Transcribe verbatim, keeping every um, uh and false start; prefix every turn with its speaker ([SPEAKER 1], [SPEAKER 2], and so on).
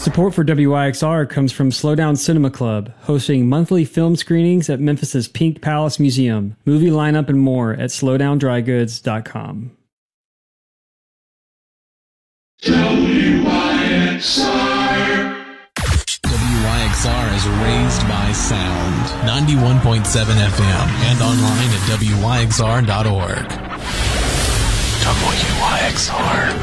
[SPEAKER 1] Support for W Y X R comes from Slowdown Cinema Club, hosting monthly film screenings at Memphis's Pink Palace Museum. Movie lineup and more at slowdown dry goods dot com.
[SPEAKER 2] W Y X R
[SPEAKER 3] W Y X R is raised by sound. ninety-one point seven F M and online at W Y X R dot org. W Y X R.